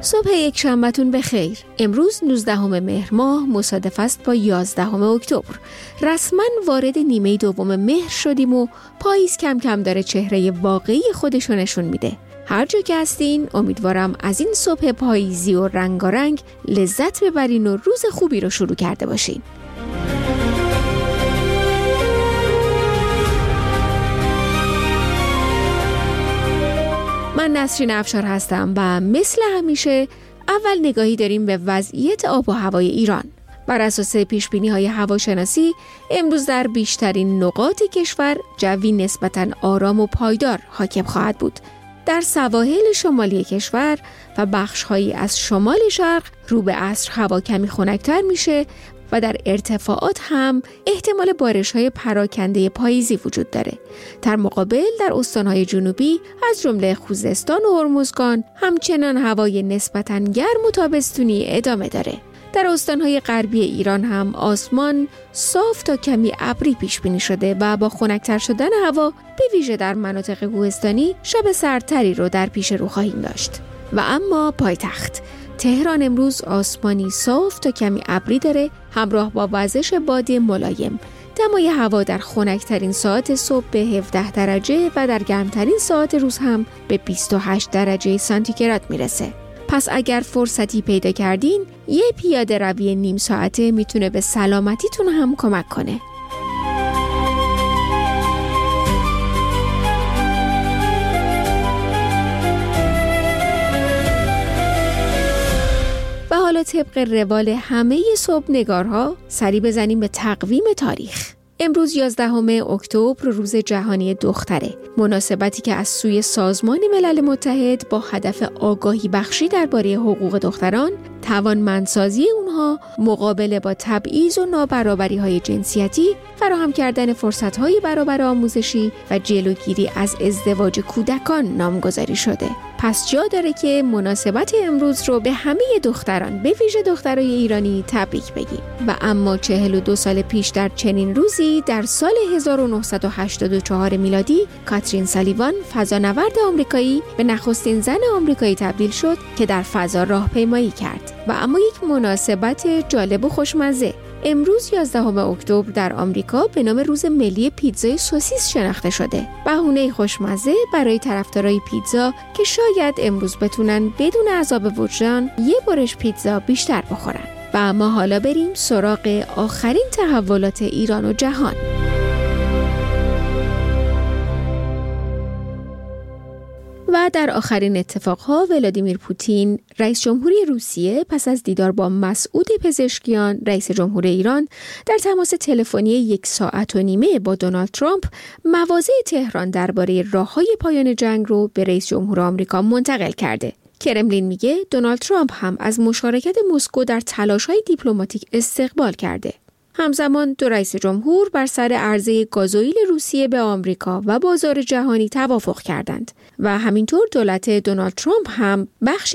صبح یک شنبه‌تون بخیر. امروز 19 مهر ماه مصادف است با 11 اکتبر. رسما وارد نیمه دوم مهر شدیم و پاییز کم کم داره چهره واقعی خودشو نشون میده. هر جا که هستین امیدوارم از این صبح پاییزی و رنگارنگ لذت ببرین و روز خوبی رو شروع کرده باشین. من نسرین افشار هستم و مثل همیشه اول نگاهی داریم به وضعیت آب و هوای ایران. بر اساس پیشبینی‌های هواشناسی امروز در بیشترین نقاط کشور جوی نسبتاً آرام و پایدار حاکم خواهد بود. در سواحل شمالی کشور و بخش‌هایی از شمال شرق رو به عصر هوا کمی خنک‌تر میشه و در ارتفاعات هم احتمال بارش‌های پراکنده پاییزی وجود داره. در مقابل در استان‌های جنوبی از جمله خوزستان و هرمزگان همچنان هوای نسبتاً گرم و تابستونی ادامه داره. در استان‌های غربی ایران هم آسمان صاف تا کمی ابری پیش بینی شده و با خنک‌تر شدن هوا به ویژه در مناطق کوهستانی شب سردتری رو در پیش رو خواهیم داشت. و اما پایتخت تهران امروز آسمانی صاف تا کمی ابری داره همراه با وزش باد ملایم. دمای هوا در خنک‌ترین ساعت صبح به 17 درجه و در گرمترین ساعت روز هم به 28 درجه سانتیگراد میرسه. پس اگر فرصتی پیدا کردین یه پیاده روی نیم ساعته میتونه به سلامتیتون هم کمک کنه. و حالا طبق روال همه صبح نگارها سری بزنیم به تقویم تاریخ. امروز 11 اکتبر روز جهانی دختره، مناسبتی که از سوی سازمان ملل متحد با هدف آگاهی بخشی درباره حقوق دختران، توانمندسازی اونها، مقابله با تبعیض و نابرابری‌های جنسیتی، فراهم کردن فرصت‌های برابر آموزشی و جلوگیری از ازدواج کودکان نامگذاری شده. پس جا داره که مناسبت امروز رو به همه دختران، به ویژه دخترای ایرانی تبریک بگیم. و اما 42 سال پیش در چنین روزی در سال 1984 میلادی کاترین سالیوان فضانورد آمریکایی به نخستین زن آمریکایی تبدیل شد که در فضا راهپیمایی کرد. و اما یک مناسبت جالب و خوشمزه، امروز 11 اکتبر در آمریکا به نام روز ملی پیتزای سوسیس شناخته شده. بهونه خوشمزه برای طرفدارای پیتزا که شاید امروز بتونن بدون عذاب وجدان یه برش پیتزا بیشتر بخورن. و اما حالا بریم سراغ آخرین تحولات ایران و جهان. و در آخرین اتفاقها ولادیمیر پوتین رئیس جمهوری روسیه پس از دیدار با مسعود پزشکیان رئیس جمهور ایران در تماس تلفنی 1.5 ساعت با دونالد ترامپ مواضع تهران درباره راههای پایان جنگ رو به رئیس جمهور آمریکا منتقل کرده. کرملین میگه دونالد ترامپ هم از مشارکت مسکو در تلاش‌های دیپلماتیک استقبال کرده. همزمان دو رئیس جمهور بر سر عرضه گازوئیل روسیه به آمریکا و بازار جهانی توافق کردند و همینطور دولت دونالد ترامپ هم بخش